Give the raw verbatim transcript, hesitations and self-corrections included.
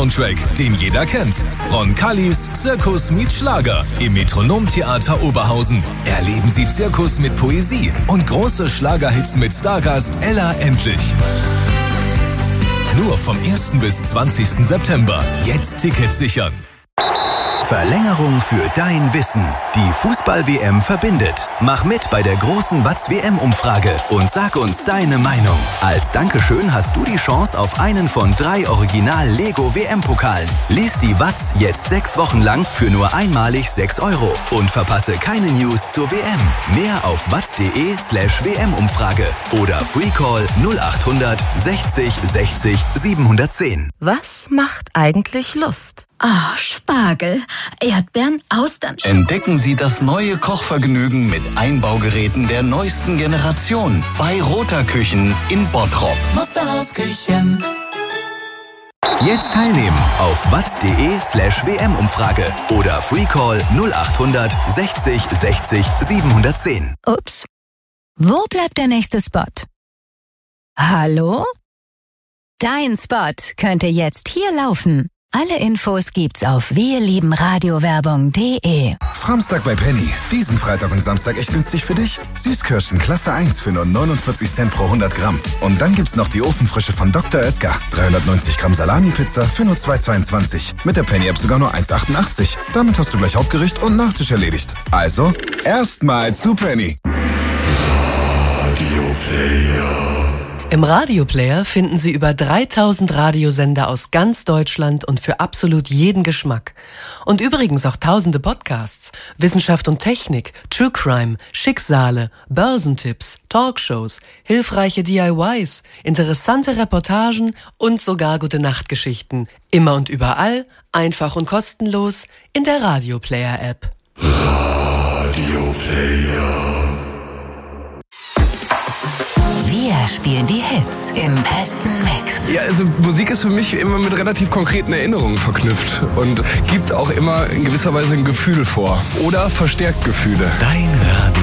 Soundtrack, den jeder kennt. Roncalis Zirkus meets Schlager im Metronomtheater Oberhausen. Erleben Sie Zirkus mit Poesie und große Schlagerhits mit Stargast Ella Endlich. Nur vom ersten bis zwanzigsten September. Jetzt Tickets sichern. Verlängerung für dein Wissen. Die Fußball-W M verbindet. Mach mit bei der großen Watz-W M-Umfrage und sag uns deine Meinung. Als Dankeschön hast du die Chance auf einen von drei Original-Lego-W M-Pokalen. Lies die Watz jetzt sechs Wochen lang für nur einmalig sechs Euro und verpasse keine News zur W M. Mehr auf watz.de slash WM-Umfrage oder Freecall null achthundert sechzig sechzig siebenhundertzehn. Was macht eigentlich Lust? Oh, Spargel, Erdbeeren, Austern. Entdecken Sie das neue Kochvergnügen mit Einbaugeräten der neuesten Generation bei Roter Küchen in Bottrop. Musterhausküchen. Jetzt teilnehmen auf watz.de slash WM-Umfrage oder Freecall null achthundert sechzig sechzig siebenhundertzehn. Ups. Wo bleibt der nächste Spot? Hallo? Dein Spot könnte jetzt hier laufen. Alle Infos gibt's auf wirliebenradiowerbung punkt de. Framstag bei Penny. Diesen Freitag und Samstag echt günstig für dich. Süßkirschen Klasse eins für nur neunundvierzig Cent pro hundert Gramm. Und dann gibt's noch die Ofenfrische von Doktor Oetker. dreihundertneunzig Gramm Salami-Pizza für nur zwei zweiundzwanzig. Mit der Penny-App sogar nur eins achtundachtzig. Damit hast du gleich Hauptgericht und Nachtisch erledigt. Also, erstmal zu Penny. Radioplayer. Im Radioplayer finden Sie über dreitausend Radiosender aus ganz Deutschland und für absolut jeden Geschmack. Und übrigens auch tausende Podcasts, Wissenschaft und Technik, True Crime, Schicksale, Börsentipps, Talkshows, hilfreiche D I Ys, interessante Reportagen und sogar Gute-Nacht-Geschichten. Immer und überall, einfach und kostenlos in der Radioplayer-App. Radioplayer. Wir spielen die Hits im besten Mix. Ja, also Musik ist für mich immer mit relativ konkreten Erinnerungen verknüpft und gibt auch immer in gewisser Weise ein Gefühl vor oder verstärkt Gefühle. Dein Radio.